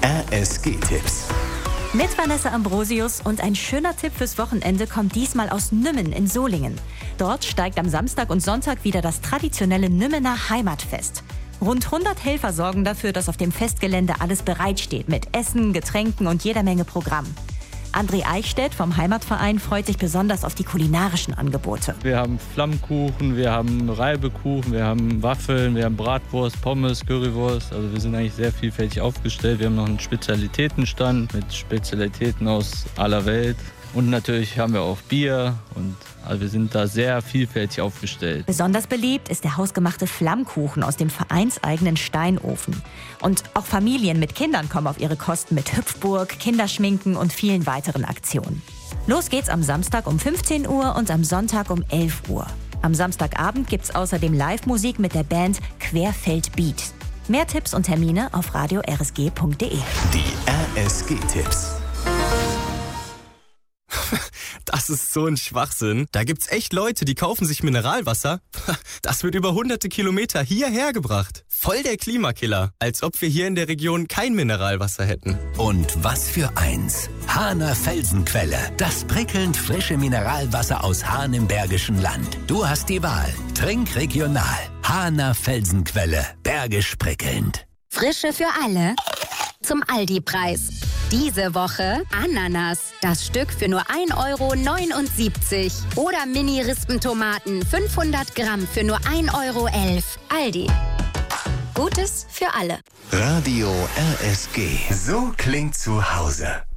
RSG-Tipps. Mit Vanessa Ambrosius und ein schöner Tipp fürs Wochenende kommt diesmal aus Nümmen in Solingen. Dort steigt am Samstag und Sonntag wieder das traditionelle Nümmener Heimatfest. Rund 100 Helfer sorgen dafür, dass auf dem Festgelände alles bereitsteht mit Essen, Getränken und jeder Menge Programm. André Eichstädt vom Heimatverein freut sich besonders auf die kulinarischen Angebote. Wir haben Flammkuchen, wir haben Reibekuchen, wir haben Waffeln, wir haben Bratwurst, Pommes, Currywurst. Also wir sind eigentlich sehr vielfältig aufgestellt. Wir haben noch einen Spezialitätenstand mit Spezialitäten aus aller Welt. Und natürlich haben wir auch Bier und also wir sind da sehr vielfältig aufgestellt. Besonders beliebt ist der hausgemachte Flammkuchen aus dem vereinseigenen Steinofen. Und auch Familien mit Kindern kommen auf ihre Kosten mit Hüpfburg, Kinderschminken und vielen weiteren Aktionen. Los geht's am Samstag um 15 Uhr und am Sonntag um 11 Uhr. Am Samstagabend gibt's außerdem Live-Musik mit der Band Querfeld Beat. Mehr Tipps und Termine auf radio-rsg.de. Die RSG-Tipps. Das ist so ein Schwachsinn. Da gibt's echt Leute, die kaufen sich Mineralwasser. Das wird über hunderte Kilometer hierher gebracht. Voll der Klimakiller. Als ob wir hier in der Region kein Mineralwasser hätten. Und was für eins. Hahner Felsenquelle. Das prickelnd frische Mineralwasser aus Hahn im Bergischen Land. Du hast die Wahl. Trink regional. Hahner Felsenquelle. Bergisch prickelnd. Frische für alle. Zum Aldi-Preis. Diese Woche Ananas. Das Stück für nur 1,79 €. Oder Mini-Rispentomaten 500 Gramm für nur 1,11 €. Aldi. Gutes für alle. Radio RSG. So klingt zu Hause.